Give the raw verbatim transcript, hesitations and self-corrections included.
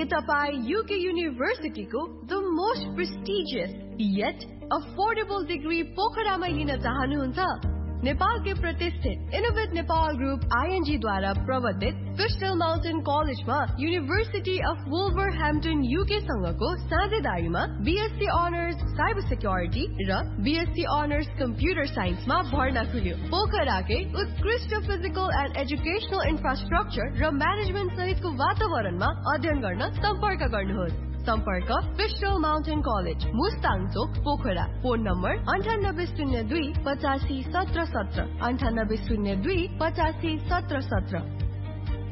के तपाईँ UK युनिभर्सिटीको the most prestigious yet affordable degree पोखरामा लिन चाहनुहुन्छ? नेपालकै प्रतिष्ठित इनोवेट नेपाल ग्रुप आईएनजी द्वारा प्रवर्तित फिस्टल माउन्टेन कलेजमा university of वुल्भरह्याम्पटन UK सँगको साझेदारीमा BSc honours cyber security र बीएससी अनर्स कम्प्युटर साइन्समा भर्ना खुल्यो। पोखराकै उत्कृष्ट फिजिकल एन्ड एजुकेशनल इन्फ्रास्ट्रक्चर र म्यानेजमेन्ट सहितको वातावरणमा अध्ययन गर्न सम्पर्क गर्नुहोस्। सम्पर्क फिस्टल माउन्टेन कलेज, मुस्ताङ चोक, पोखरा। फोन नम्बर अन्ठानब्बे शून्य दुई पचासी सत्र सत्र अन्ठानब्बे शून्य दुई पचासी सत्र सत्र।